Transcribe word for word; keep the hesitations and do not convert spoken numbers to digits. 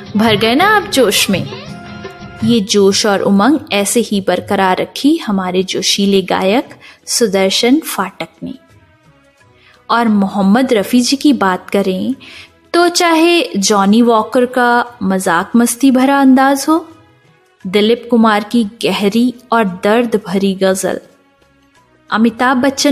भर गए ना आप जोश में? ये जोश और उमंग ऐसे ही बरकरार रखी हमारे जोशीले गायक सुदर्शन फाटक ने। और मोहम्मद रफ़ी जी की बात करें तो चाहे जॉनी वॉकर का मजाक मस्ती भरा अंदाज हो, दिलीप कुमार की गहरी और दर्द भरी गजल, अमिताभ बच्चन